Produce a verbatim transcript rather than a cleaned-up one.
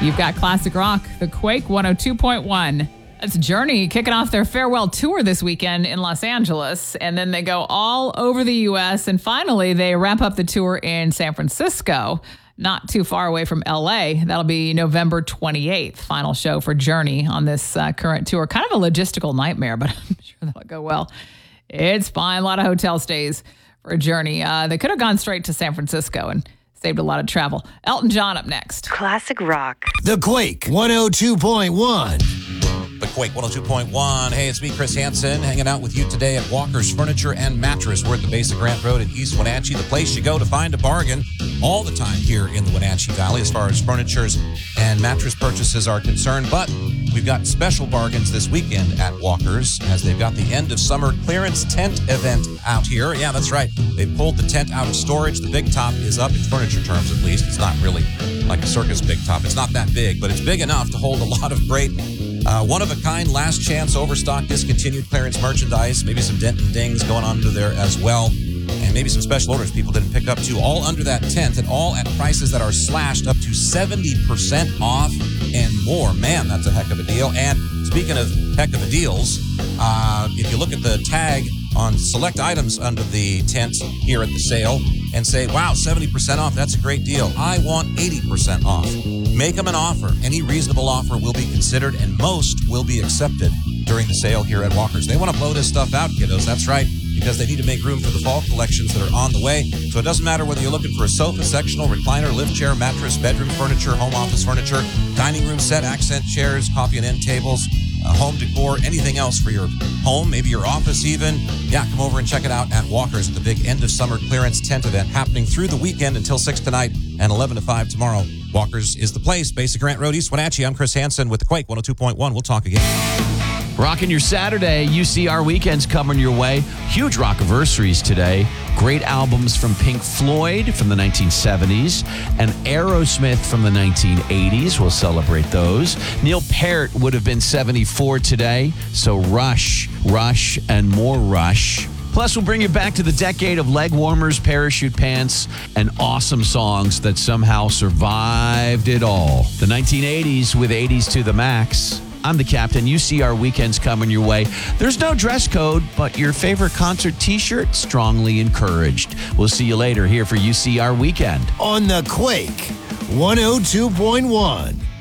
You've got classic rock, the Quake one oh two point one. That's Journey kicking off their farewell tour this weekend in Los Angeles. And then they go all over the U S. And finally, they wrap up the tour in San Francisco, not too far away from L A. That'll be November twenty-eighth. Final show for Journey on this uh, current tour. Kind of a logistical nightmare, but I'm sure that'll go well. It's fine. A lot of hotel stays for Journey. Uh, they could have gone straight to San Francisco and saved a lot of travel. Elton John up next. Classic rock. The Quake one oh two point one. The Quake one oh two point one. Hey, it's me, Chris Hansen, hanging out with you today at Walker's Furniture and Mattress. We're at the base of Grant Road in East Wenatchee, the place you go to find a bargain all the time here in the Wenatchee Valley as far as furnitures and mattress purchases are concerned. But we've got special bargains this weekend at Walker's as they've got the end of summer clearance tent event out here. Yeah, that's right. They pulled the tent out of storage. The big top is up in furniture terms, at least. It's not really like a circus big top. It's not that big, but it's big enough to hold a lot of great Uh, one-of-a-kind, last-chance, overstock, discontinued clearance merchandise, maybe some dent and dings going on under there as well, and maybe some special orders people didn't pick up too, all under that tent, and all at prices that are slashed up to seventy percent off and more. Man, that's a heck of a deal. And speaking of heck of a deals, uh, if you look at the tag on select items under the tent here at the sale and say, wow, seventy percent off, that's a great deal. I want eighty percent off. Make them an offer. Any reasonable offer will be considered, and most will be accepted during the sale here at Walker's. They want to blow this stuff out, kiddos. That's right, because they need to make room for the fall collections that are on the way. So it doesn't matter whether you're looking for a sofa, sectional, recliner, lift chair, mattress, bedroom furniture, home office furniture, dining room set, accent chairs, coffee and end tables, uh, home decor, anything else for your home, maybe your office even. Yeah, come over and check it out at Walker's at the big end of summer clearance tent event happening through the weekend until six tonight and eleven to five tomorrow. Walker's is the place. Base of Grant Road, East Wenatchee. I'm Chris Hansen with the Quake one oh two point one. We'll talk again. Rocking your Saturday, U C R weekends coming your way. Huge rock anniversaries today. Great albums from Pink Floyd from the nineteen seventies and Aerosmith from the nineteen eighties. We'll celebrate those. Neil Peart would have been seventy-four today. So Rush, Rush, and more Rush. Plus, we'll bring you back to the decade of leg warmers, parachute pants, and awesome songs that somehow survived it all. The nineteen eighties with eighties to the max. I'm the captain. U C R weekends coming your way. There's no dress code, but your favorite concert t-shirt strongly encouraged. We'll see you later here for U C R Weekend. On the Quake one oh two point one.